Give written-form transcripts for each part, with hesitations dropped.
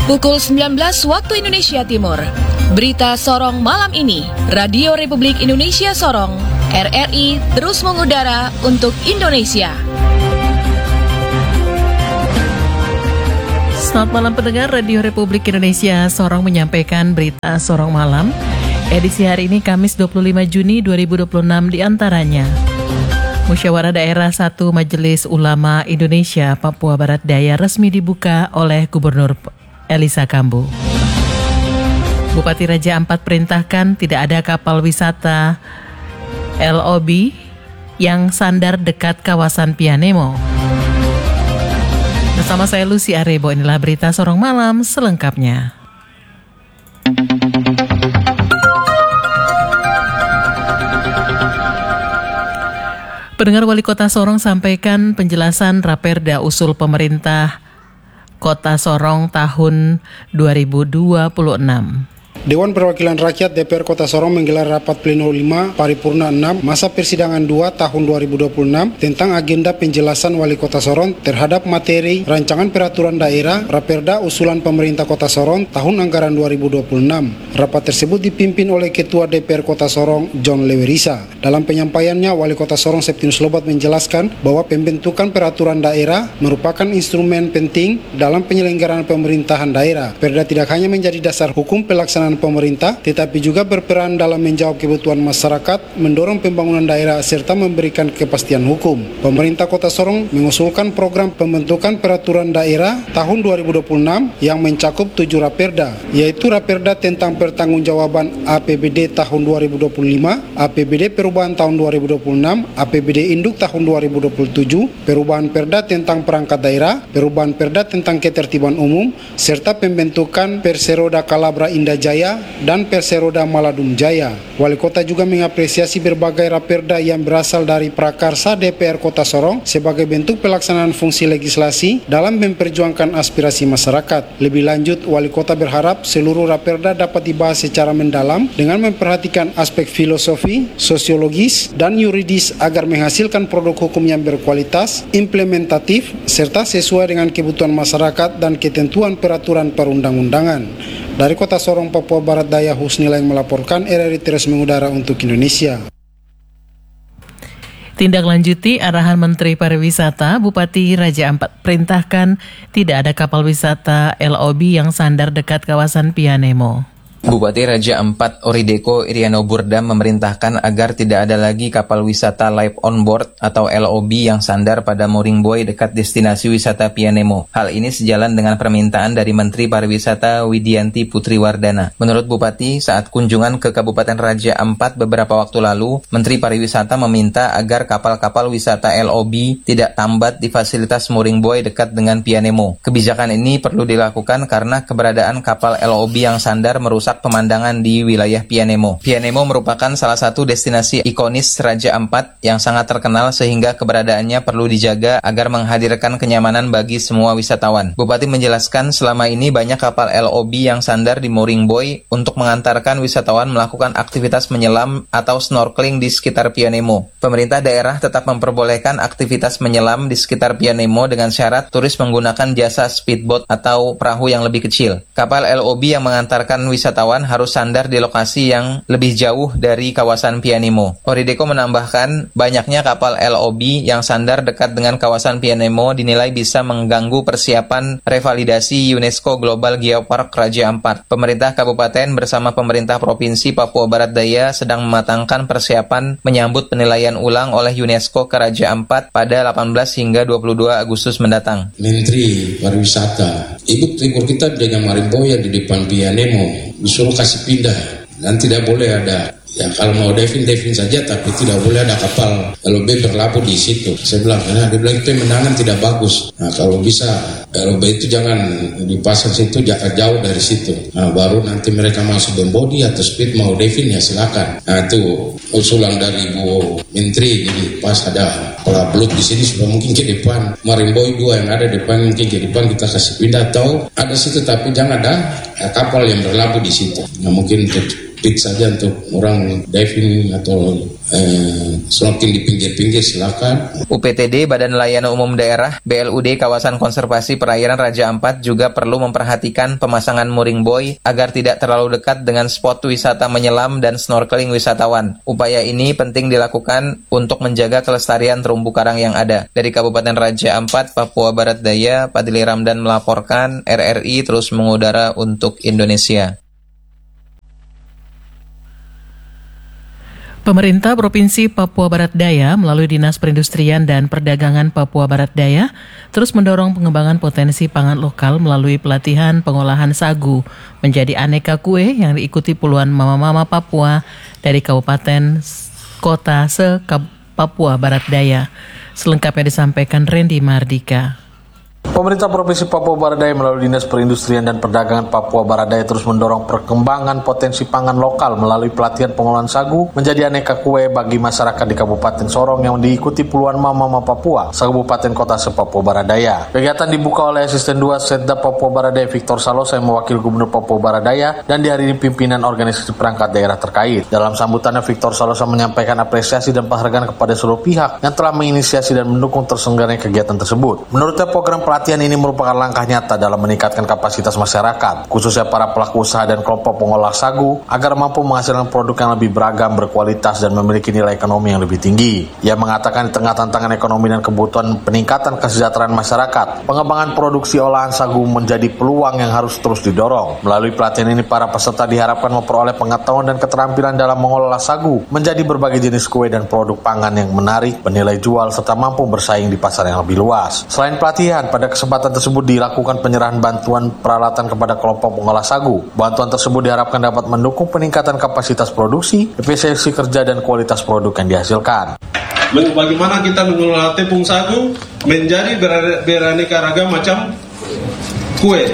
Pukul 19 waktu Indonesia Timur. Berita Sorong malam ini. Radio Republik Indonesia Sorong, RRI terus mengudara untuk Indonesia. Selamat malam pendengar, Radio Republik Indonesia Sorong menyampaikan berita Sorong malam. Edisi hari ini Kamis 25 Juni 2026 diantaranya. Musyawarah Daerah 1 Majelis Ulama Indonesia Papua Barat Daya resmi dibuka oleh Gubernur Elisa Kambu. Bupati Raja Ampat perintahkan tidak ada kapal wisata LOB yang sandar dekat kawasan Pianemo. Bersama saya Lucy Arebo, inilah berita Sorong malam selengkapnya. Pendengar, Wali Kota Sorong sampaikan penjelasan Raperda usul pemerintah Kota Sorong tahun 2026. Dewan Perwakilan Rakyat DPR Kota Sorong menggelar rapat pleno 5 paripurna 6 masa persidangan 2 tahun 2026 tentang agenda penjelasan Wali Kota Sorong terhadap materi rancangan peraturan daerah Raperda usulan pemerintah Kota Sorong tahun anggaran 2026. Rapat tersebut dipimpin oleh Ketua DPR Kota Sorong John Lewerisa. Dalam penyampaiannya, Wali Kota Sorong Septinus Lobat menjelaskan bahwa pembentukan peraturan daerah merupakan instrumen penting dalam penyelenggaraan pemerintahan daerah. Perda tidak hanya menjadi dasar hukum pelaksanaan pemerintah, tetapi juga berperan dalam menjawab kebutuhan masyarakat, mendorong pembangunan daerah, serta memberikan kepastian hukum. Pemerintah Kota Sorong mengusulkan program pembentukan peraturan daerah tahun 2026 yang mencakup 7 raperda, yaitu raperda tentang pertanggungjawaban APBD tahun 2025, APBD perubahan tahun 2026, APBD induk tahun 2027, perubahan perda tentang perangkat daerah, perubahan perda tentang ketertiban umum, serta pembentukan Perseroda Kalabra Indah Jaya dan Perseroda Maladum Jaya. Wali Kota juga mengapresiasi berbagai raperda yang berasal dari prakarsa DPR Kota Sorong sebagai bentuk pelaksanaan fungsi legislasi dalam memperjuangkan aspirasi masyarakat. Lebih lanjut, Wali Kota berharap seluruh raperda dapat dibahas secara mendalam dengan memperhatikan aspek filosofi, sosiologis, dan yuridis agar menghasilkan produk hukum yang berkualitas, implementatif, serta sesuai dengan kebutuhan masyarakat dan ketentuan peraturan perundang-undangan. Dari Kota Sorong, Papua Barat Daya, Husnila yang melaporkan, RRI terus mengudara untuk Indonesia. Tindak lanjuti arahan Menteri Pariwisata, Bupati Raja Ampat perintahkan tidak ada kapal wisata LOB yang sandar dekat kawasan Pianemo. Bupati Raja Ampat Orideko Iriano Burdam memerintahkan agar tidak ada lagi kapal wisata live on board atau LOB yang sandar pada mooring buoy dekat destinasi wisata Pianemo. Hal ini sejalan dengan permintaan dari Menteri Pariwisata Widianti Putriwardana. Menurut Bupati, saat kunjungan ke Kabupaten Raja Ampat beberapa waktu lalu, Menteri Pariwisata meminta agar kapal-kapal wisata LOB tidak tambat di fasilitas mooring buoy dekat dengan Pianemo. Kebijakan ini perlu dilakukan karena keberadaan kapal LOB yang sandar merusak pemandangan di wilayah Pianemo. Pianemo merupakan salah satu destinasi ikonis Raja Ampat yang sangat terkenal sehingga keberadaannya perlu dijaga agar menghadirkan kenyamanan bagi semua wisatawan. Bupati menjelaskan selama ini banyak kapal LOB yang sandar di mooring buoy untuk mengantarkan wisatawan melakukan aktivitas menyelam atau snorkeling di sekitar Pianemo. Pemerintah daerah tetap memperbolehkan aktivitas menyelam di sekitar Pianemo dengan syarat turis menggunakan jasa speedboat atau perahu yang lebih kecil. Kapal LOB yang mengantarkan wisatawan harus sandar di lokasi yang lebih jauh dari kawasan Pianemo. Orideko menambahkan, banyaknya kapal LOB yang sandar dekat dengan kawasan Pianemo dinilai bisa mengganggu persiapan revalidasi UNESCO Global Geopark Raja Ampat. Pemerintah Kabupaten bersama pemerintah Provinsi Papua Barat Daya sedang mematangkan persiapan menyambut penilaian ulang oleh UNESCO ke Raja Ampat pada 18 hingga 22 Agustus mendatang. Menteri Pariwisata, Ibu tegur kita dengan mooring buoy di depan Pianemo, disuruh kasih pindah dan tidak boleh ada, ya kalau mau diving saja, tapi tidak boleh ada kapal LOB berlabuh di situ. Saya bilang, dia bilang itu menangan tidak bagus. Nah, kalau bisa LOB itu jangan dipasang situ, jangan jauh dari situ. Nah, baru nanti mereka masuk body atau speed mau diving ya silakan. Nah, itu usulan dari Ibu Menteri. Jadi pas ada pelablut di sini sudah mungkin ke depan mooring buoy 2 yang ada depan, mungkin ke depan kita kasih pindah atau ada situ, tapi jangan ada kapal yang berlabuh di situ. Nah, mungkin untuk pit saja untuk orang diving atau snorkeling di pinggir-pinggir silakan. UPTD Badan Layanan Umum Daerah BLUD Kawasan Konservasi Perairan Raja Ampat juga perlu memperhatikan pemasangan mooring buoy agar tidak terlalu dekat dengan spot wisata menyelam dan snorkeling wisatawan. Upaya ini penting dilakukan untuk menjaga kelestarian terumbu karang yang ada. Dari Kabupaten Raja Ampat, Papua Barat Daya, Padli Ramdan melaporkan, RRI terus mengudara untuk Indonesia. Pemerintah Provinsi Papua Barat Daya melalui Dinas Perindustrian dan Perdagangan Papua Barat Daya terus mendorong pengembangan potensi pangan lokal melalui pelatihan pengolahan sagu menjadi aneka kue yang diikuti puluhan mama-mama Papua dari kabupaten kota se-Papua Barat Daya. Selengkapnya disampaikan Randy Mardika. Pemerintah Provinsi Papua Barat Daya melalui Dinas Perindustrian dan Perdagangan Papua Barat Daya terus mendorong perkembangan potensi pangan lokal melalui pelatihan pengolahan sagu menjadi aneka kue bagi masyarakat di Kabupaten Sorong yang diikuti puluhan mama-mama Papua se-Kabupaten Kota se-Papua Barat Daya. Kegiatan dibuka oleh Asisten 2 Setda Papua Barat Daya Victor Salosa yang mewakili Gubernur Papua Barat Daya dan dihadiri pimpinan organisasi perangkat daerah terkait. Dalam sambutannya, Victor Salosa menyampaikan apresiasi dan penghargaan kepada seluruh pihak yang telah menginisiasi dan mendukung terselenggaranya kegiatan tersebut. Menurutnya, program pelatihan ini merupakan langkah nyata dalam meningkatkan kapasitas masyarakat, khususnya para pelaku usaha dan kelompok pengolah sagu, agar mampu menghasilkan produk yang lebih beragam, berkualitas, dan memiliki nilai ekonomi yang lebih tinggi. Ia mengatakan di tengah tantangan ekonomi dan kebutuhan peningkatan kesejahteraan masyarakat, pengembangan produksi olahan sagu menjadi peluang yang harus terus didorong. Melalui pelatihan ini, para peserta diharapkan memperoleh pengetahuan dan keterampilan dalam mengolah sagu menjadi berbagai jenis kue dan produk pangan yang menarik, bernilai jual, serta mampu bersaing di pasar yang lebih luas. Selain pelatihan, pada kesempatan tersebut dilakukan penyerahan bantuan peralatan kepada kelompok pengolah sagu. Bantuan tersebut diharapkan dapat mendukung peningkatan kapasitas produksi, efisiensi kerja, dan kualitas produk yang dihasilkan. Bagaimana kita mengelola tepung sagu menjadi beraneka ragam macam kue.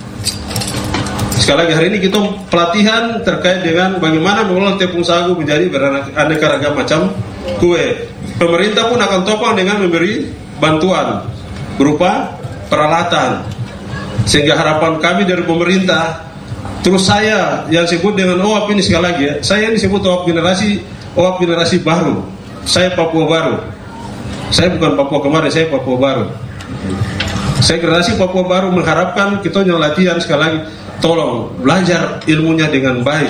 Sekali lagi, hari ini kita pelatihan terkait dengan bagaimana mengelola tepung sagu menjadi beraneka ragam macam kue. Pemerintah pun akan topang dengan memberi bantuan berupa peralatan, sehingga harapan kami dari pemerintah, terus saya yang sebut dengan OAP ini sekali lagi ya, saya disebut OAP generasi baru. Saya Papua baru, saya bukan Papua kemarin, saya Papua baru. Saya generasi Papua baru mengharapkan kita yang latihan sekali lagi, tolong belajar ilmunya dengan baik.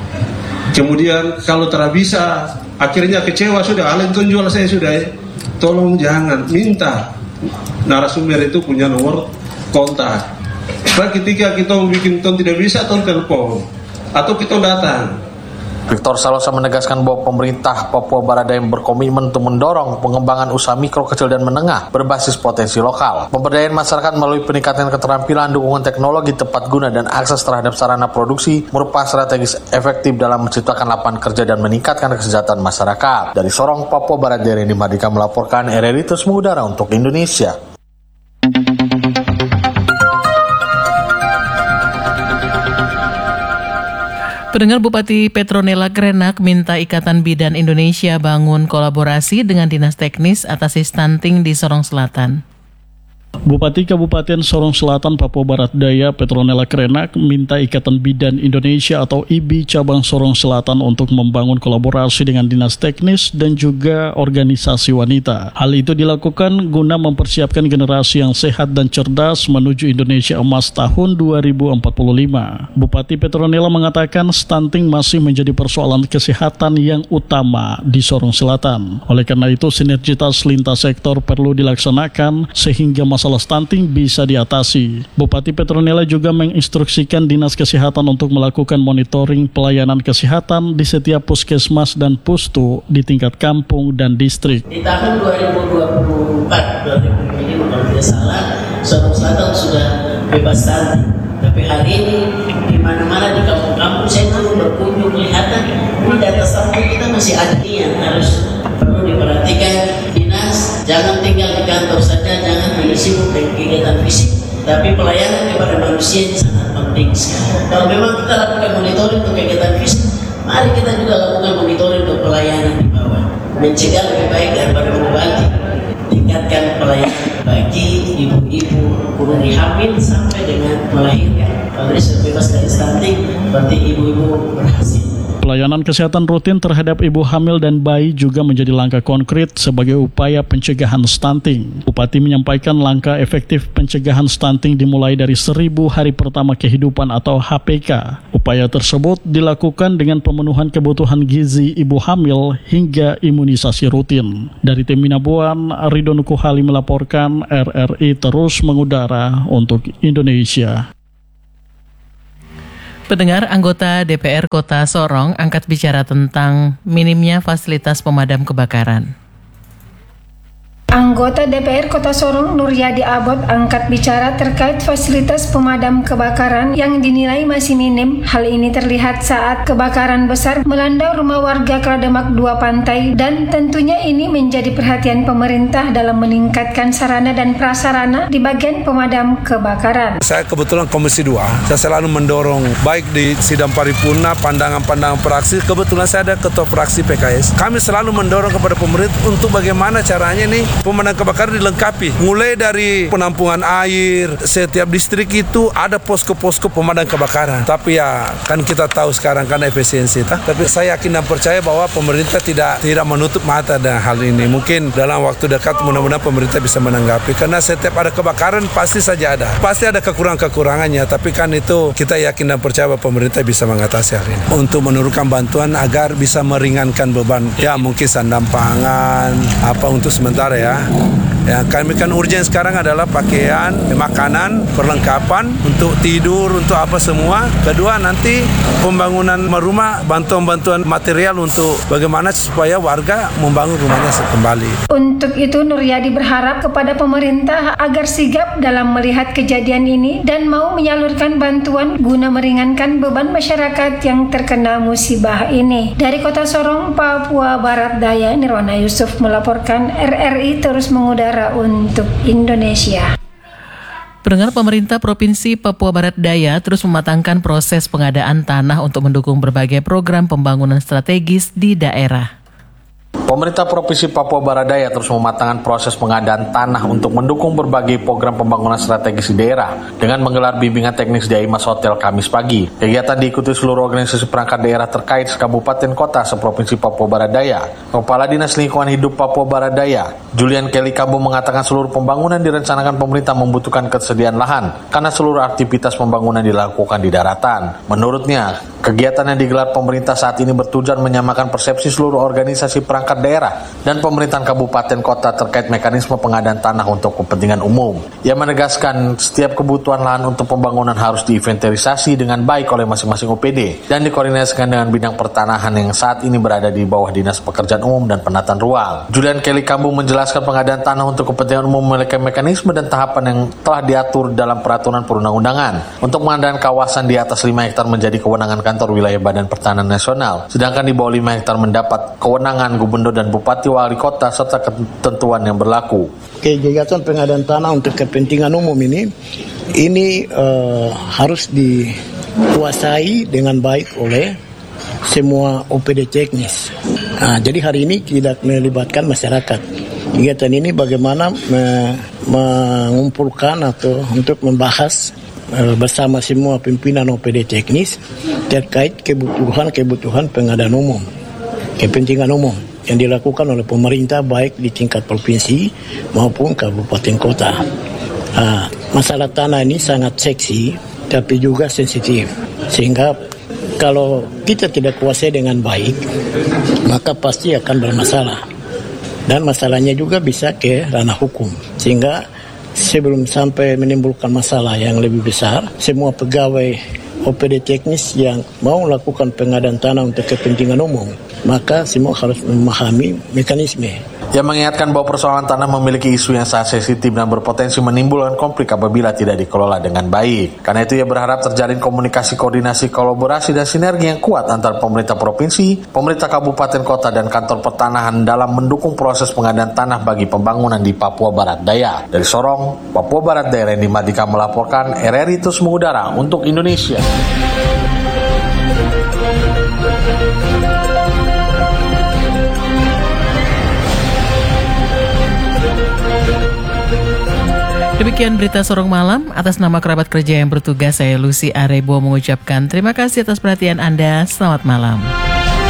Kemudian kalau tidak bisa, akhirnya kecewa sudah, alih tunjual saya sudah ya, tolong jangan minta narasumber itu punya nomor kontak. Karena ketika kita bikin ton tidak bisa, ton telepon atau kita datang. Victor Salosa menegaskan bahwa pemerintah Papua Barat Daya berkomitmen untuk mendorong pengembangan usaha mikro, kecil, dan menengah berbasis potensi lokal. Pemberdayaan masyarakat melalui peningkatan keterampilan, dukungan teknologi tepat guna, dan akses terhadap sarana produksi merupakan strategis efektif dalam menciptakan lapangan kerja dan meningkatkan kesejahteraan masyarakat. Dari Sorong, Papua Barat Daya, Randy Mardika melaporkan, RRI terus mengudara untuk Indonesia. Pendengar, Bupati Petronella Krenak minta Ikatan Bidan Indonesia bangun kolaborasi dengan Dinas Teknis atasi stunting di Sorong Selatan. Bupati Kabupaten Sorong Selatan, Papua Barat Daya, Petronella Krenak minta Ikatan Bidan Indonesia atau IBI cabang Sorong Selatan untuk membangun kolaborasi dengan Dinas Teknis dan juga organisasi wanita. Hal itu dilakukan guna mempersiapkan generasi yang sehat dan cerdas menuju Indonesia Emas tahun 2045. Bupati Petronella mengatakan stunting masih menjadi persoalan kesehatan yang utama di Sorong Selatan. Oleh karena itu, sinergitas lintas sektor perlu dilaksanakan sehingga masalah stunting bisa diatasi. Bupati Petronella juga menginstruksikan Dinas Kesehatan untuk melakukan monitoring pelayanan kesehatan di setiap puskesmas dan pustu di tingkat kampung dan distrik. Di tahun 2024, ini kalau tidak salah, Sorong Selatan sudah bebas stunting. Tapi hari ini di mana-mana di kampung-kampung saya turun berkunjung kelihatan ini data stunting kita masih ada, yang harus perlu diperhatikan. Dinas jangan tinggal di kantor saja, jangan hanya sibuk dengan kegiatan fisik, tapi pelayanan kepada manusia ini sangat penting sekali. Kalau memang kita lakukan monitoring untuk kegiatan fisik, mari kita juga lakukan monitoring untuk pelayanan di bawah. Mencegah lebih baik daripada mengobati. Tingkatkan pelayanan bagi ibu-ibu dari hamil sampai dengan melahirkan. Kalau dia sudah bebas dari stunting, berarti ibu-ibu berhasil. Pelayanan kesehatan rutin terhadap ibu hamil dan bayi juga menjadi langkah konkret sebagai upaya pencegahan stunting. Bupati menyampaikan langkah efektif pencegahan stunting dimulai dari 1000 hari pertama kehidupan atau HPK. Upaya tersebut dilakukan dengan pemenuhan kebutuhan gizi ibu hamil hingga imunisasi rutin. Dari tim Minabuan, Ridho Nukuhali melaporkan, RRI terus mengudara untuk Indonesia. Pendengar, anggota DPR Kota Sorong angkat bicara tentang minimnya fasilitas pemadam kebakaran. Anggota DPR Kota Sorong Nuryadi Abot angkat bicara terkait fasilitas pemadam kebakaran yang dinilai masih minim. Hal ini terlihat saat kebakaran besar melanda rumah warga Klademak 2 Pantai, dan tentunya ini menjadi perhatian pemerintah dalam meningkatkan sarana dan prasarana di bagian pemadam kebakaran. Saya kebetulan Komisi 2, saya selalu mendorong baik di sidang paripurna, pandangan-pandangan fraksi. Kebetulan saya ada ketua fraksi PKS. Kami selalu mendorong kepada pemerintah untuk bagaimana caranya nih pemadam kebakaran dilengkapi. Mulai dari penampungan air, setiap distrik itu ada posko-posko pemadam kebakaran. Tapi ya kan kita tahu sekarang kan efisiensi. Tapi saya yakin dan percaya bahwa pemerintah tidak menutup mata dengan hal ini. Mungkin dalam waktu dekat mudah-mudahan pemerintah bisa menanggapi. Karena setiap ada kebakaran pasti saja ada. Pasti ada kekurangan-kekurangannya. Tapi kan itu kita yakin dan percaya bahwa pemerintah bisa mengatasi hal ini. Untuk menurunkan bantuan agar bisa meringankan beban. Ya mungkin sandang pangan, apa untuk sementara ya. Ya, kami kan urgen sekarang adalah pakaian, makanan, perlengkapan untuk tidur, untuk apa semua. Kedua nanti pembangunan rumah, bantuan-bantuan material untuk bagaimana supaya warga membangun rumahnya kembali. Untuk itu Nuryadi berharap kepada pemerintah agar sigap dalam melihat kejadian ini dan mau menyalurkan bantuan guna meringankan beban masyarakat yang terkena musibah ini. Dari Kota Sorong, Papua Barat Daya, Nirwana Yusuf melaporkan, RRI terus mengudara untuk Indonesia. Pendengar, pemerintah Provinsi Papua Barat Daya terus mematangkan proses pengadaan tanah untuk mendukung berbagai program pembangunan strategis di daerah. Pemerintah Provinsi Papua Barat Daya terus mematangkan proses pengadaan tanah untuk mendukung berbagai program pembangunan strategis di daerah dengan menggelar bimbingan teknis di Aimas Hotel Kamis pagi. Kegiatan diikuti seluruh organisasi perangkat daerah terkait sekabupaten kota seprovinsi Papua Barat Daya. Kepala Dinas Lingkungan Hidup Papua Barat Daya, Julian Kelly Kambu, mengatakan seluruh pembangunan direncanakan pemerintah membutuhkan ketersediaan lahan karena seluruh aktivitas pembangunan dilakukan di daratan. Menurutnya, kegiatan yang digelar pemerintah saat ini bertujuan menyamakan persepsi seluruh organisasi perangkat daerah dan pemerintahan kabupaten kota terkait mekanisme pengadaan tanah untuk kepentingan umum. Ia menegaskan setiap kebutuhan lahan untuk pembangunan harus diinventarisasi dengan baik oleh masing-masing OPD dan dikoordinasikan dengan bidang pertanahan yang saat ini berada di bawah Dinas Pekerjaan Umum dan Penataan Ruang. Julian Kelly Kambu menjelaskan pengadaan tanah untuk kepentingan umum memiliki mekanisme dan tahapan yang telah diatur dalam peraturan perundang-undangan. Untuk pengadaan kawasan di atas 5 hektar menjadi kewenangan kantor wilayah Badan Pertanahan Nasional, sedangkan di bawah 5 hektar mendapat kewenangan gubernur dan bupati wali kota serta ketentuan yang berlaku. Kegiatan pengadaan tanah untuk kepentingan umum ini harus dikuasai dengan baik oleh semua OPD teknis. Jadi hari ini tidak melibatkan masyarakat. Kegiatan ini bagaimana mengumpulkan atau untuk membahas bersama semua pimpinan OPD teknis terkait kebutuhan pengadaan umum, kepentingan umum yang dilakukan oleh pemerintah baik di tingkat provinsi maupun kabupaten kota. Masalah tanah ini sangat seksi tapi juga sensitif, sehingga kalau kita tidak kuasai dengan baik maka pasti akan bermasalah, dan masalahnya juga bisa ke ranah hukum, sehingga sebelum sampai menimbulkan masalah yang lebih besar, semua pegawai OPD teknis yang mau melakukan pengadaan tanah untuk kepentingan umum, maka semua harus memahami mekanisme. Ia mengingatkan bahwa persoalan tanah memiliki isu yang sangat sensitif dan berpotensi menimbulkan konflik apabila tidak dikelola dengan baik. Karena itu ia berharap terjalin komunikasi, koordinasi, kolaborasi, dan sinergi yang kuat antara pemerintah provinsi, pemerintah kabupaten kota, dan kantor pertanahan dalam mendukung proses pengadaan tanah bagi pembangunan di Papua Barat Daya. Dari Sorong, Papua Barat Daya, Randy Madika melaporkan, RRI terus mengudara untuk Indonesia. Demikian berita Sorong Malam. Atas nama kerabat kerja yang bertugas, saya Lucy Arebo mengucapkan terima kasih atas perhatian Anda. Selamat malam.